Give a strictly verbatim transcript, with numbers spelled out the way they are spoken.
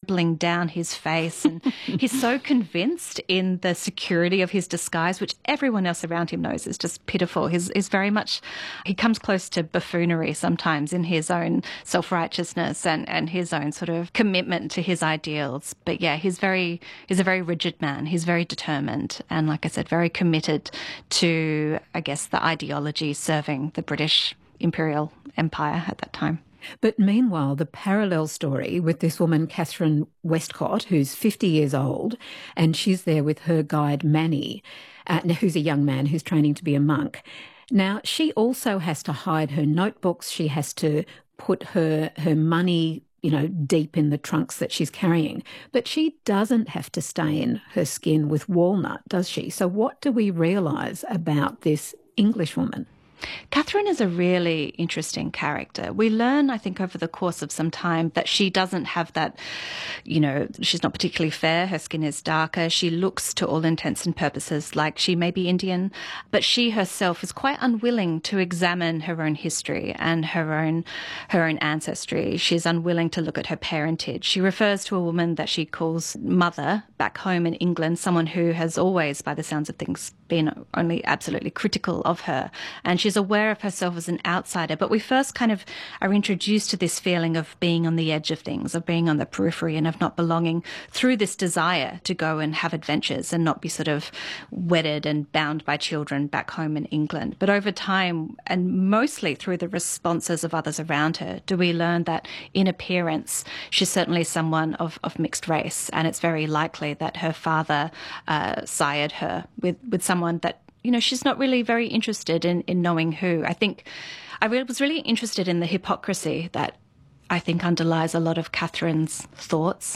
rippling down his face. And he's so convinced in the security of his disguise, which everyone else around him knows is just pitiful. He's, he's very much, he comes close to buffoonery sometimes in his own self-righteousness and, and his own sort of commitment to his ideals. But yeah, he's very, he's a very rigid man. He's very determined. And like I said, very committed to, I guess, the ideology serving the British Imperial Empire at that time. But meanwhile, the parallel story with this woman, Catherine Westcott, who's fifty years old, and she's there with her guide, Manny, uh, who's a young man who's training to be a monk. Now, she also has to hide her notebooks. She has to put her, her money, you know, deep in the trunks that she's carrying. But she doesn't have to stain her skin with walnut, does she? So what do we realise about this Englishwoman? Catherine is a really interesting character. We learn, I think, over the course of some time that she doesn't have that, you know, she's not particularly fair. Her skin is darker. She looks, to all intents and purposes, like she may be Indian, but she herself is quite unwilling to examine her own history and her own, her own ancestry. She's unwilling to look at her parentage. She refers to a woman that she calls mother back home in England, someone who has always, by the sounds of things, been only absolutely critical of her. And she's aware of herself as an outsider. But we first kind of are introduced to this feeling of being on the edge of things, of being on the periphery and of not belonging through this desire to go and have adventures and not be sort of wedded and bound by children back home in England. But over time, and mostly through the responses of others around her, do we learn that in appearance, she's certainly someone of, of mixed race. And it's very likely that her father uh, sired her with, with someone that, you know, she's not really very interested in, in knowing who. I think I really, was really interested in the hypocrisy that I think underlies a lot of Catherine's thoughts